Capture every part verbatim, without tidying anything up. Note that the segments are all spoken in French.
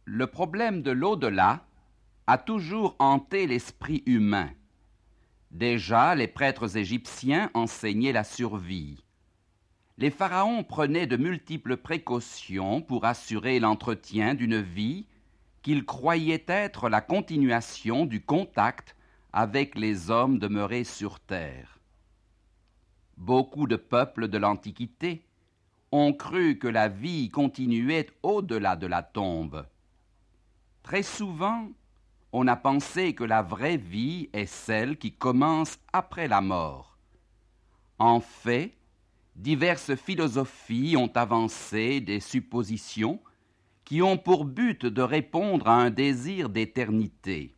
Le problème de l'au-delà a toujours hanté l'esprit humain. Déjà, les prêtres égyptiens enseignaient la survie. Les pharaons prenaient de multiples précautions pour assurer l'entretien d'une vie qu'ils croyaient être la continuation du contact avec les hommes demeurés sur terre. Beaucoup de peuples de l'Antiquité ont cru que la vie continuait au-delà de la tombe. Très souvent, on a pensé que la vraie vie est celle qui commence après la mort. En fait, diverses philosophies ont avancé des suppositions qui ont pour but de répondre à un désir d'éternité.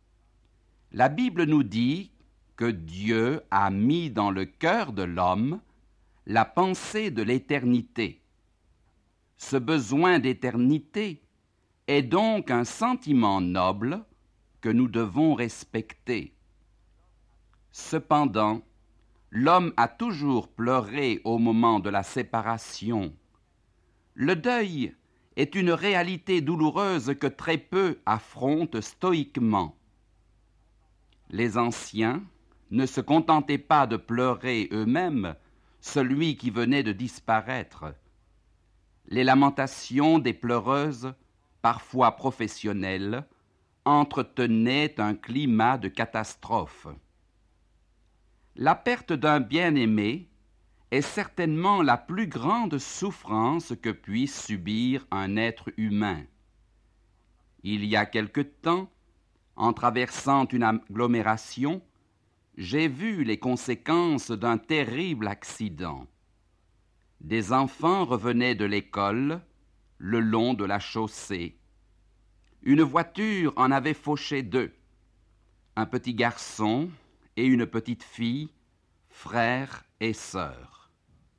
La Bible nous dit que Dieu a mis dans le cœur de l'homme la pensée de l'éternité. Ce besoin d'éternité est donc un sentiment noble que nous devons respecter. Cependant, l'homme a toujours pleuré au moment de la séparation. Le deuil est une réalité douloureuse que très peu affrontent stoïquement. Les anciens ne se contentaient pas de pleurer eux-mêmes celui qui venait de disparaître. Les lamentations des pleureuses, parfois professionnelles, entretenaient un climat de catastrophe. La perte d'un bien-aimé est certainement la plus grande souffrance que puisse subir un être humain. Il y a quelque temps, en traversant une agglomération, j'ai vu les conséquences d'un terrible accident. Des enfants revenaient de l'école le long de la chaussée. Une voiture en avait fauché deux, un petit garçon et une petite fille, frères et sœurs.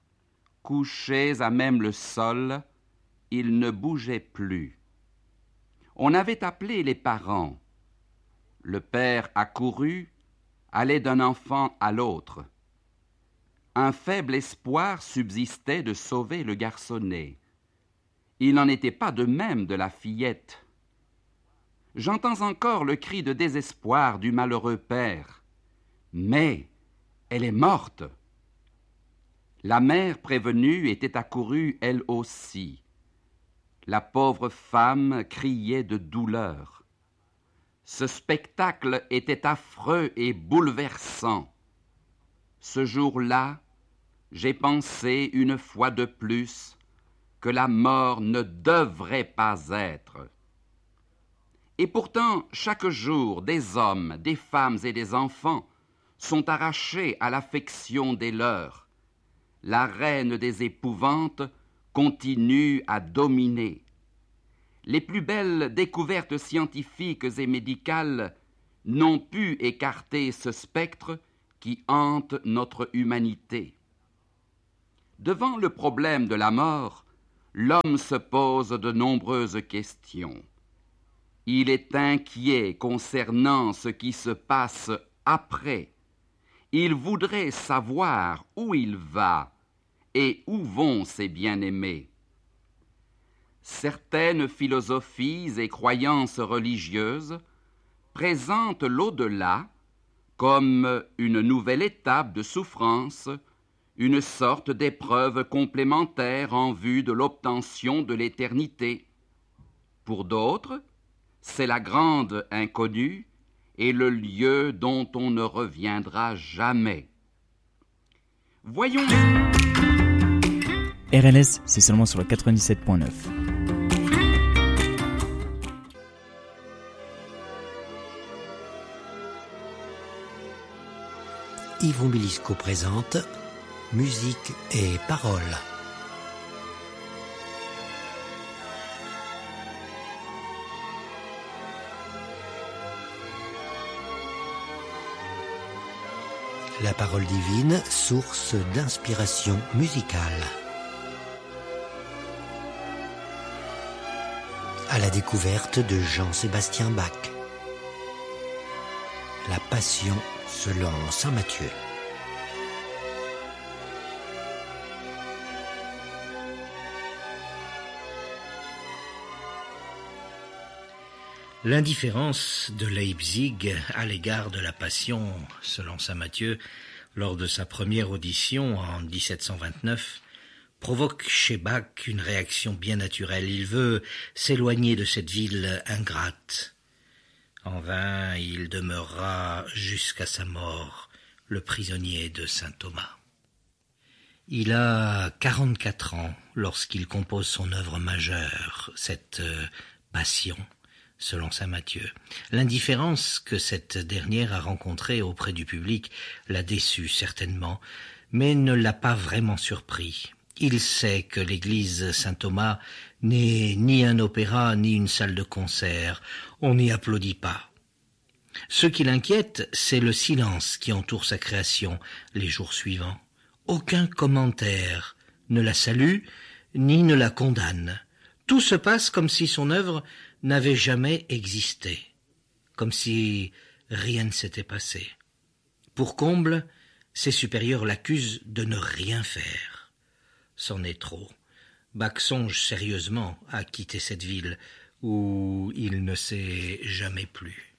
Couchés à même le sol, ils ne bougeaient plus. On avait appelé les parents. Le père accourut, allait d'un enfant à l'autre. Un faible espoir subsistait de sauver le garçonnet. Il n'en était pas de même de la fillette. J'entends encore le cri de désespoir du malheureux père. Mais elle est morte. La mère prévenue était accourue elle aussi. La pauvre femme criait de douleur. Ce spectacle était affreux et bouleversant. Ce jour-là, j'ai pensé une fois de plus que la mort ne devrait pas être. Et pourtant, chaque jour, des hommes, des femmes et des enfants sont arrachés à l'affection des leurs. La reine des épouvantes continue à dominer. Les plus belles découvertes scientifiques et médicales n'ont pu écarter ce spectre qui hante notre humanité. Devant le problème de la mort, l'homme se pose de nombreuses questions. Il est inquiet concernant ce qui se passe après. Il voudrait savoir où il va et où vont ses bien-aimés. Certaines philosophies et croyances religieuses présentent l'au-delà comme une nouvelle étape de souffrance, une sorte d'épreuve complémentaire en vue de l'obtention de l'éternité. Pour d'autres, c'est la grande inconnue et le lieu dont on ne reviendra jamais. Voyons... R L S, c'est seulement sur le quatre-vingt-dix-sept point neuf. Yvon Bilisco présente Musique et Paroles. La parole divine, source d'inspiration musicale. À la découverte de Jean-Sébastien Bach. La Passion selon saint Matthieu. L'indifférence de Leipzig à l'égard de la Passion, selon saint Matthieu, lors de sa première audition en dix-sept cent vingt-neuf, provoque chez Bach une réaction bien naturelle. Il veut s'éloigner de cette ville ingrate. En vain, il demeurera jusqu'à sa mort le prisonnier de saint Thomas. Il a quarante-quatre ans lorsqu'il compose son œuvre majeure, cette euh, Passion, selon saint Matthieu. L'indifférence que cette dernière a rencontrée auprès du public l'a déçu certainement, mais ne l'a pas vraiment surpris. Il sait que l'église Saint-Thomas n'est ni un opéra ni une salle de concert. On n'y applaudit pas. Ce qui l'inquiète, c'est le silence qui entoure sa création les jours suivants. Aucun commentaire ne la salue ni ne la condamne. Tout se passe comme si son œuvre n'avait jamais existé, comme si rien ne s'était passé. Pour comble, ses supérieurs l'accusent de ne rien faire. C'en est trop. Bach songe sérieusement à quitter cette ville où il ne s'est jamais plu.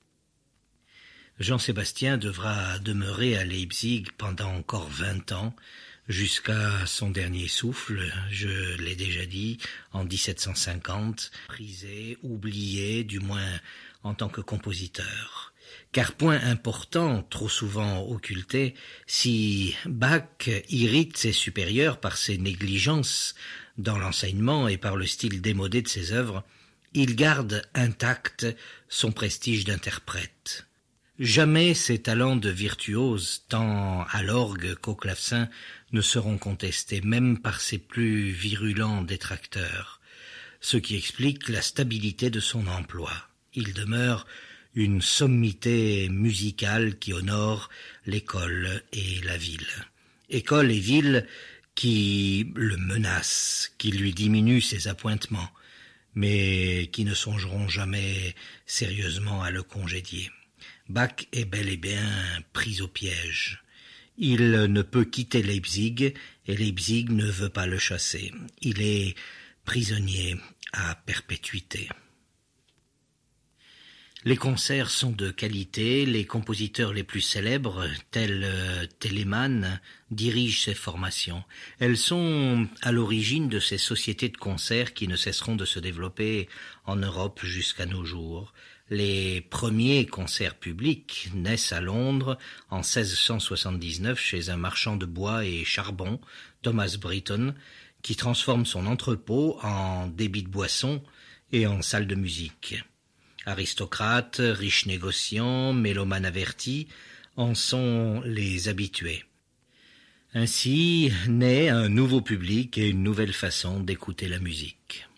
Jean-Sébastien devra demeurer à Leipzig pendant encore vingt ans, jusqu'à son dernier souffle, je l'ai déjà dit, en dix-sept cent cinquante, prisé, oublié, du moins en tant que compositeur. Car point important, trop souvent occulté, si Bach irrite ses supérieurs par ses négligences dans l'enseignement et par le style démodé de ses œuvres, il garde intact son prestige d'interprète. Jamais ses talents de virtuose, tant à l'orgue qu'au clavecin, ne seront contestés, même par ses plus virulents détracteurs, ce qui explique la stabilité de son emploi. Il demeure une sommité musicale qui honore l'école et la ville. École et ville qui le menacent, qui lui diminuent ses appointements, mais qui ne songeront jamais sérieusement à le congédier. Bach est bel et bien pris au piège. Il ne peut quitter Leipzig et Leipzig ne veut pas le chasser. Il est prisonnier à perpétuité. Les concerts sont de qualité, les compositeurs les plus célèbres, tels euh, Telemann, dirigent ces formations. Elles sont à l'origine de ces sociétés de concerts qui ne cesseront de se développer en Europe jusqu'à nos jours. Les premiers concerts publics naissent à Londres en seize cent soixante-dix-neuf chez un marchand de bois et charbon, Thomas Britton, qui transforme son entrepôt en débit de boissons et en salle de musique. Aristocrates, riches négociants, mélomanes avertis en sont les habitués. Ainsi naît un nouveau public et une nouvelle façon d'écouter la musique.